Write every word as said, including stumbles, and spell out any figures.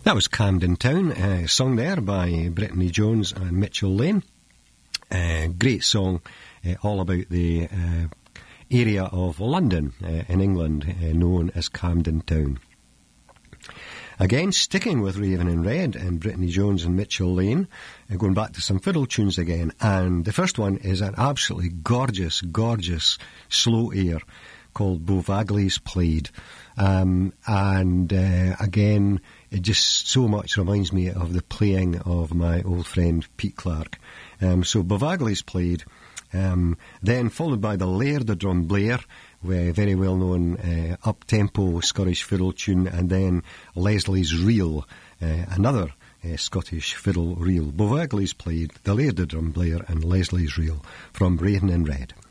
That was Camden Town, uh, sung there by Brittany Jones and Mitchell Lane. Uh, great song, uh, all about the uh, area of London uh, in England, uh, known as Camden Town. Again, sticking with Raven in Red and Brittany Jones and Mitchell Lane, uh, going back to some fiddle tunes again, and the first one is an absolutely gorgeous, gorgeous slow air called Bovagley's Played. Um, and uh, again, it just so much reminds me of the playing of my old friend Pete Clark. Um, so Bovagley's Played, um, then followed by the Laird of Drumblare, a very well-known uh, up-tempo Scottish fiddle tune, and then Leslie's Reel, uh, another uh, Scottish fiddle reel. Bovagley's Played, the Laird of Drumblare, and Leslie's Reel from Raven in Red.